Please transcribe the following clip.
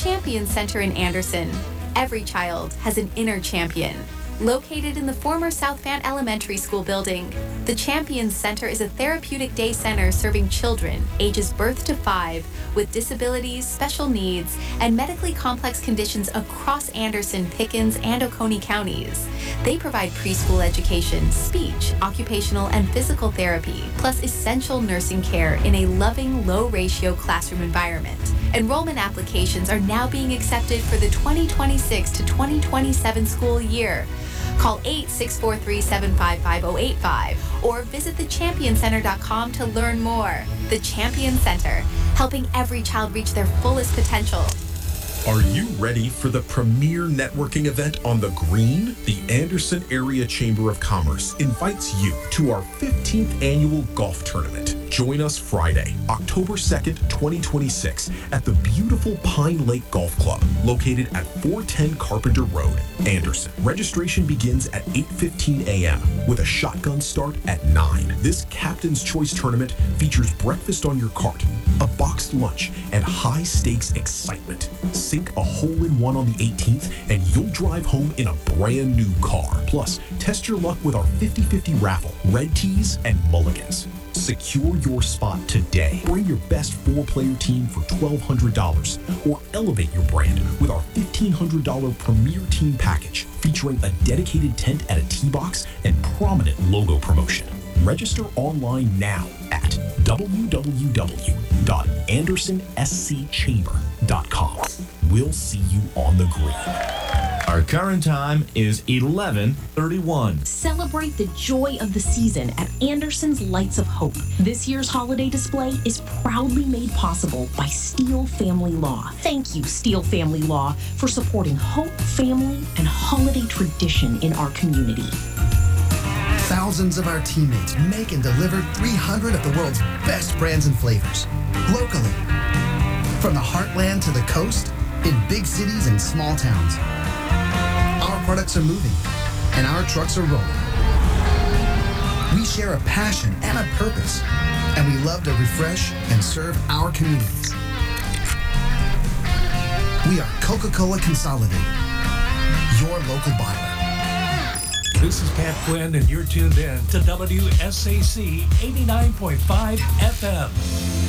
Champion Center in Anderson. Every child has an inner champion. Located in the former South Fan Elementary School building, the Champions Center is a therapeutic day center serving children ages birth to 5 with disabilities, special needs, and medically complex conditions across Anderson, Pickens, and Oconee counties. They provide preschool education, speech, occupational, and physical therapy, plus essential nursing care in a loving, low-ratio classroom environment. Enrollment applications are now being accepted for the 2026 to 2027 school year. Call 8-643-755-085 or visit thechambioncenter.com to learn more. The Champion Center, helping every child reach their fullest potential. Are you ready for the premier networking event on the Green? The Anderson Area Chamber of Commerce invites you to our 15th annual golf tournament. Join us Friday, October 2nd, 2026 at the beautiful Pine Lake Golf Club, located at 410 Carpenter Road, Anderson. Registration begins at 8:15 a.m. with a shotgun start at 9. This Captain's Choice tournament features breakfast on your cart, a boxed lunch, and high-stakes excitement. Sink a hole-in-one on the 18th, and you'll drive home in a brand new car. Plus, test your luck with our 50-50 raffle, red tees, and mulligans. Secure your spot today. Bring your best 4-player team for $1,200 or elevate your brand with our $1,500 Premier Team Package featuring a dedicated tent at a tee box and prominent logo promotion. Register online now at www.andersonscchamber.com. We'll see you on the green. Our current time is 11:31. Celebrate the joy of the season at Anderson's Lights of Hope. This year's holiday display is proudly made possible by Steele Family Law. Thank you, Steele Family Law, for supporting hope, family, and holiday tradition in our community. Thousands of our teammates make and deliver 300 of the world's best brands and flavors, locally. From the heartland to the coast, in big cities and small towns. Our products are moving, and our trucks are rolling. We share a passion and a purpose, and we love to refresh and serve our communities. We are Coca-Cola Consolidated, your local bottler. This is Pat Quinn, and you're tuned in to WSAC 89.5 FM.